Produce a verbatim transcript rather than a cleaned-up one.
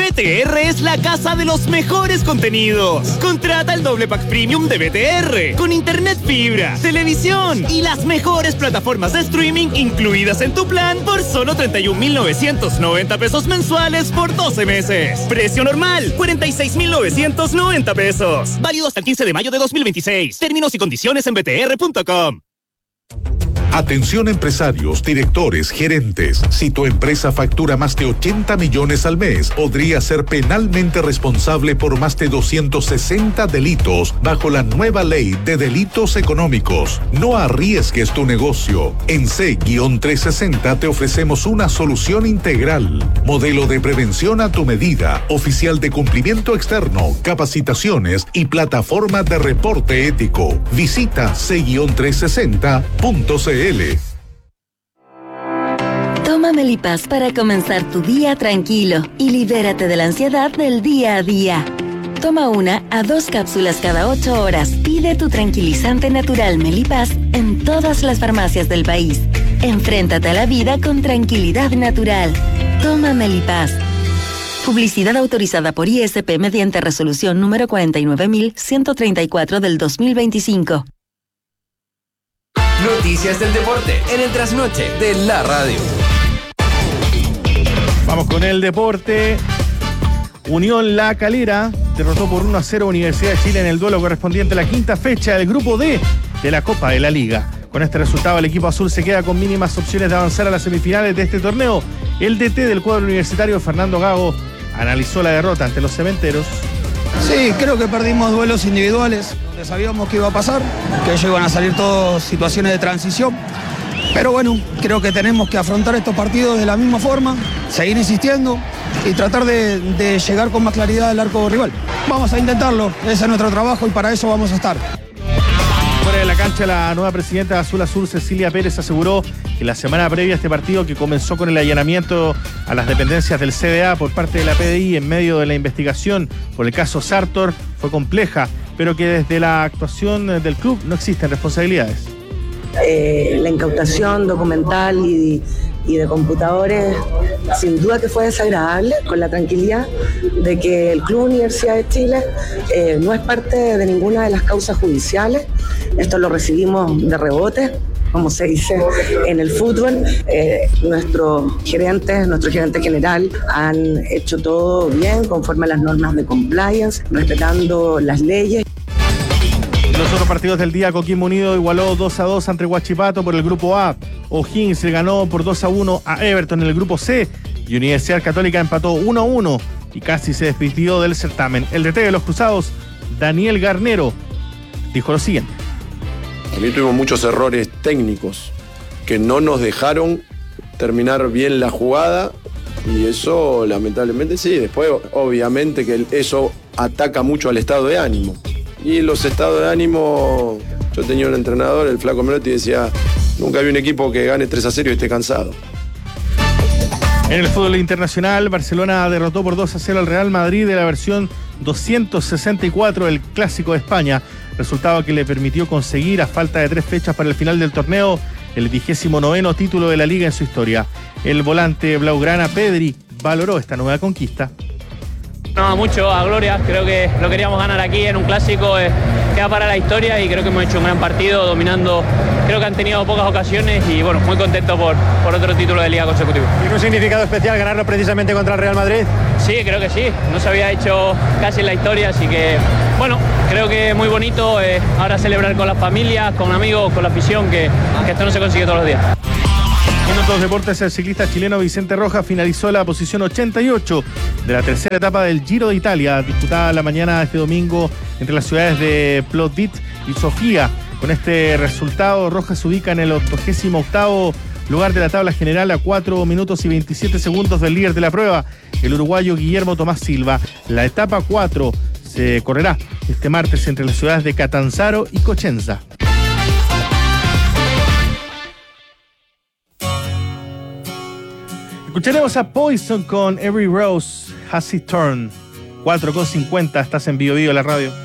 B T R es la casa de los mejores contenidos. Contrata el doble pack premium de B T R con internet fibra, televisión y las mejores plataformas de streaming incluidas en tu plan por solo treinta y un mil novecientos noventa pesos mensuales por doce meses. Precio normal, cuarenta y seis mil novecientos noventa pesos. Válido hasta el quince de mayo de dos mil veintiséis. Términos y condiciones en b t r punto com. Atención empresarios, directores, gerentes. Si tu empresa factura más de ochenta millones al mes, podría ser penalmente responsable por más de doscientos sesenta delitos bajo la nueva ley de delitos económicos. No arriesgues tu negocio. En C trescientos sesenta te ofrecemos una solución integral. Modelo de prevención a tu medida, oficial de cumplimiento externo, capacitaciones y plataforma de reporte ético. Visita c trescientos sesenta punto c l. Toma Melipaz para comenzar tu día tranquilo y libérate de la ansiedad del día a día. Toma una a dos cápsulas cada ocho horas. Pide tu tranquilizante natural Melipaz en todas las farmacias del país. Enfréntate a la vida con tranquilidad natural. Toma Melipaz. Publicidad autorizada por I S P mediante resolución número cuarenta y nueve mil ciento treinta y cuatro del dos mil veinticinco. Noticias del deporte en el trasnoche de la radio. Vamos con el deporte. Unión La Calera derrotó por uno a cero Universidad de Chile en el duelo correspondiente a la quinta fecha del grupo D de la Copa de la Liga. Con este resultado el equipo azul se queda con mínimas opciones de avanzar a las semifinales de este torneo. El D T del cuadro universitario, Fernando Gago, analizó la derrota ante los cementeros. Sí, creo que perdimos duelos individuales, donde sabíamos que iba a pasar, que ellos iban a salir todas situaciones de transición. Pero bueno, creo que tenemos que afrontar estos partidos de la misma forma, seguir insistiendo y tratar de, de llegar con más claridad al arco rival. Vamos a intentarlo, ese es nuestro trabajo y para eso vamos a estar. Fuera de la cancha, la nueva presidenta de Azul Azul, Cecilia Pérez, aseguró que la semana previa a este partido, que comenzó con el allanamiento a las dependencias del C D A por parte de la P D I en medio de la investigación por el caso Sartor, fue compleja, pero que desde la actuación del club no existen responsabilidades. Eh, la incautación documental y, y de computadores sin duda que fue desagradable, con la tranquilidad de que el Club Universidad de Chile eh, no es parte de ninguna de las causas judiciales. Esto lo recibimos de rebote, como se dice en el fútbol. Eh, nuestros gerentes, nuestro gerente general han hecho todo bien, conforme a las normas de compliance, respetando las leyes. Los otros partidos del día, Coquimbo Unido igualó dos a dos ante Huachipato por el grupo A. O'Higgins le ganó por dos a uno a Everton en el grupo C. Y Universidad Católica empató uno a uno y casi se despidió del certamen. El D T de los Cruzados, Daniel Garnero, dijo lo siguiente. A mí tuvimos muchos errores técnicos que no nos dejaron terminar bien la jugada y eso lamentablemente sí. Después obviamente que eso ataca mucho al estado de ánimo. Y los estados de ánimo, yo tenía un entrenador, el Flaco Melotti, decía, nunca vi un equipo que gane tres a cero y esté cansado. En el fútbol internacional, Barcelona derrotó por dos a cero al Real Madrid de la versión doscientos sesenta y cuatro del Clásico de España, resultado que le permitió conseguir, a falta de tres fechas para el final del torneo, el vigésimo noveno título de la Liga en su historia. El volante blaugrana Pedri valoró esta nueva conquista. No, mucho a gloria, creo que lo queríamos ganar aquí en un clásico, eh, queda para la historia y creo que hemos hecho un gran partido dominando, creo que han tenido pocas ocasiones y bueno, muy contento por, por otro título de liga consecutivo. ¿Tiene un significado especial ganarlo precisamente contra el Real Madrid? Sí, creo que sí, no se había hecho casi en la historia, así que bueno, creo que muy bonito, eh, ahora celebrar con las familias, con amigos, con la afición, que, que esto no se consigue todos los días. En otros deportes, el ciclista chileno Vicente Rojas finalizó la posición ochenta y ocho de la tercera etapa del Giro de Italia, disputada la mañana de este domingo entre las ciudades de Plovdiv y Sofía. Con este resultado, Rojas se ubica en el octogésimo octavo lugar de la tabla general a cuatro minutos y veintisiete segundos del líder de la prueba, el uruguayo Guillermo Tomás Silva. La etapa cuatro se correrá este martes entre las ciudades de Catanzaro y Cosenza. Escucharemos a Poison con Every Rose Has Its Thorn. cuatro con cincuenta, estás en Bio Bio, la radio.